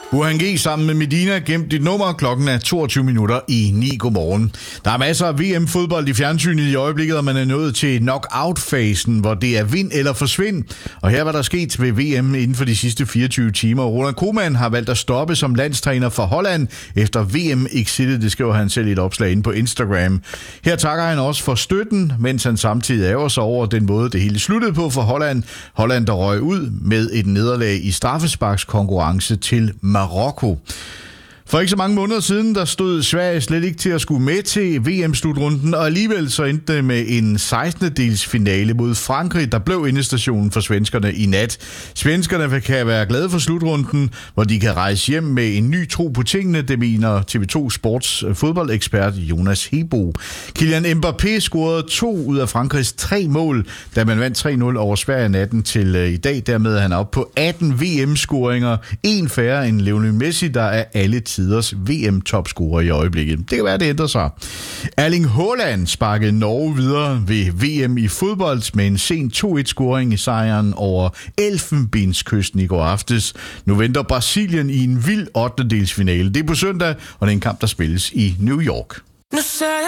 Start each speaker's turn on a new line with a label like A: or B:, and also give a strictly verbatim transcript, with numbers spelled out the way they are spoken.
A: Burhan G sammen med Medina gemt dit nummer. Klokken er toogtyve minutter i ni. Godmorgen. Der er masser af V M-fodbold i fjernsynet i øjeblikket, og man er nået til knock-out-fasen, hvor det er vind eller forsvind. Og her var der sket ved V M inden for de sidste fireogtyve timer. Ronald Koeman har valgt at stoppe som landstræner for Holland efter V M-exitet. Det skriver han selv i et opslag inde på Instagram. Her takker han også for støtten, mens han samtidig ærger sig over den måde, det hele sluttede på for Holland. Holland, der røg ud med et nederlag i straffesparkskonkurrence til Marokko. For ikke så mange måneder siden, der stod Sverige slet ikke til at skulle med til V M-slutrunden, og alligevel så endte det med en sekstende-dels finale mod Frankrig, der blev endestationen for svenskerne i nat. Svenskerne kan være glade for slutrunden, hvor de kan rejse hjem med en ny tro på tingene, det mener T V to Sports fodboldekspert Jonas Hebo. Kylian Mbappé scorede to ud af Frankrigs tre mål, da man vandt tre nul over Sverige natten til i dag. Dermed er han oppe på atten V M-scoringer, en færre end Lionel Messi, der er alle tiders V M-topscorer i øjeblikket. Det kan være, det ændrer sig. Erling Haaland sparkede Norge videre ved V M i fodbold med en sen to et-scoring i sejren over Elfenbenskysten i går aftes. Nu venter Brasilien i en vild ottendedelsfinale. Det er på søndag, og det er en kamp, der spilles i New York.